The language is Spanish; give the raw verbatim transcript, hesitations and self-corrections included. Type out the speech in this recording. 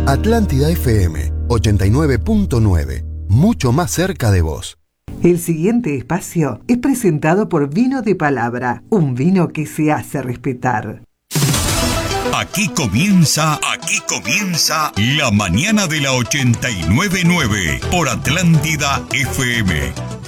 Atlántida F M ochenta y nueve punto nueve, mucho más cerca de vos. El siguiente espacio es presentado por Vino de Palabra, un vino que se hace respetar. Aquí comienza, aquí comienza La Mañana de la ochenta y nueve punto nueve por Atlántida F M.